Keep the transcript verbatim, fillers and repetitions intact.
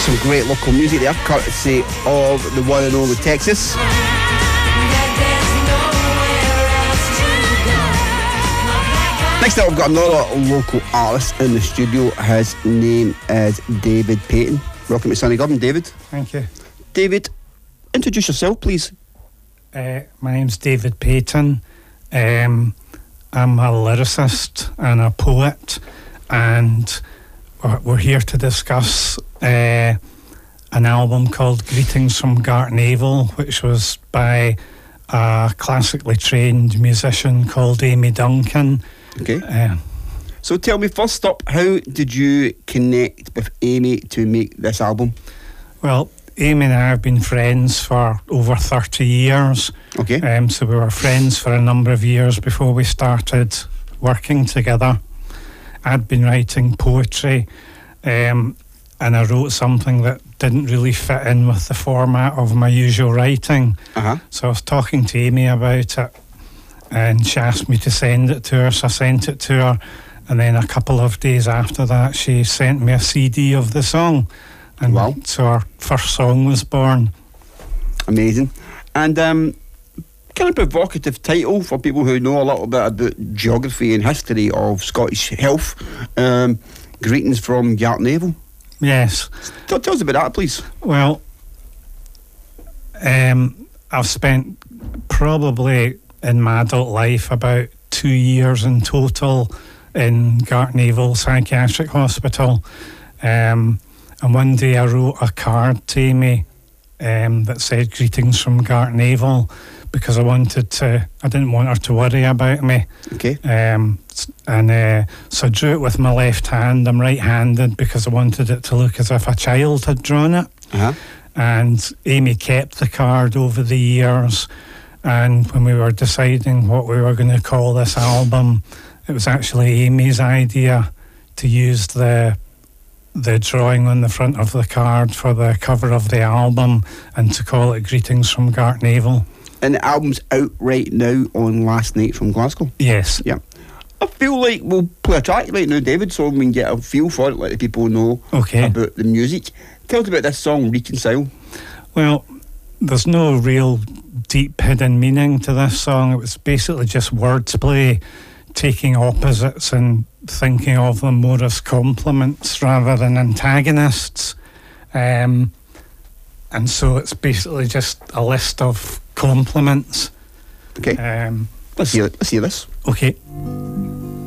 Some great local music there, courtesy of the one and only Texas. Next up, we've got another local artist in the studio. His name is David Payton. Welcome to Sunny Gordon, David. Thank you. David, introduce yourself, please. Uh, my name's David Payton. Um, I'm a lyricist and a poet, and we're, we're here to discuss uh, an album called Greetings from Gartnavel, which was by a classically trained musician called Amy Duncan. Okay. Uh, so tell me, first up, how did you connect with Amy to make this album? Well, Amy and I have been friends for over thirty years. Okay. Um, so we were friends for a number of years before we started working together. I'd been writing poetry, um, and I wrote something that didn't really fit in with the format of my usual writing. Uh-huh. So I was talking to Amy about it, and she asked me to send it to her, so I sent it to her, and then a couple of days after that she sent me a C D of the song, and wow. So our first song was born. Amazing. And um, kind of provocative title for people who know a little bit about geography and history of Scottish health. Um, Greetings from Gartnavel. Yes. Tell, tell us about that, please. Well, um, I've spent probably in my adult life about two years in total in Gartnavel Psychiatric Hospital. Um, and one day I wrote a card to Amy um, that said Greetings from Gartnavel, because I wanted to, I didn't want her to worry about me. Okay. Um, and uh, so I drew it with my left hand. I'm right-handed because I wanted it to look as if a child had drawn it. Uh-huh. And Amy kept the card over the years. And when we were deciding what we were going to call this album, it was actually Amy's idea to use the the drawing on the front of the card for the cover of the album and to call it Greetings from Gartnavel. And the album's out right now on Last Night from Glasgow? Yes. Yeah. I feel like we'll play a track right now, David, so we can get a feel for it, let the people know okay. about the music. Tell us about this song, Reconcile. Well, there's no real deep hidden meaning to this song. It was basically just wordplay, taking opposites and thinking of them more as complements rather than antagonists. Um, and so it's basically just a list of compliments. Okay. Um, let's hear it. Let's hear this. Okay.